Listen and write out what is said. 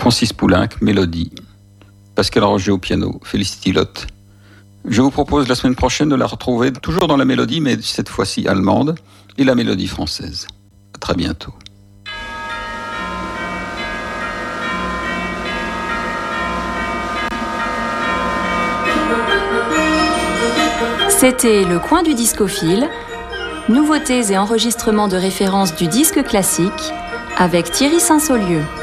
Francis Poulenc, mélodie. Pascal Roger au piano, Félicity Lotte. Je vous propose la semaine prochaine de la retrouver toujours dans la mélodie, mais cette fois-ci allemande, et la mélodie française. À très bientôt. C'était Le Coin du Discophile, nouveautés et enregistrements de référence du disque classique avec Thierry Saint-Saulieu.